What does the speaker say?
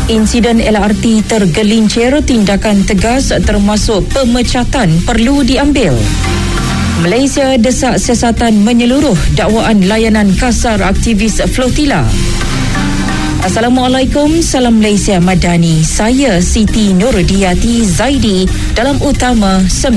Insiden LRT tergelincir, tindakan tegas termasuk pemecatan perlu diambil. Malaysia desak siasatan menyeluruh dakwaan layanan kasar aktivis Flotilla. Assalamualaikum, salam Malaysia Madani. Saya Siti Nurdiati Zaidi dalam Utama 9.